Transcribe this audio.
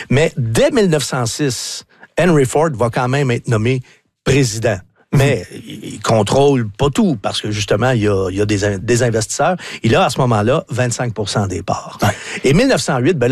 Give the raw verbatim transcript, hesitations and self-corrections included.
Mais dès mille neuf cent six, Henry Ford va quand même être nommé président. Mais il contrôle pas tout, parce que justement, il y a, il y a des, des investisseurs. Il a à ce moment-là vingt-cinq pour cent des parts. Ouais. Et mille neuf cent huit, ben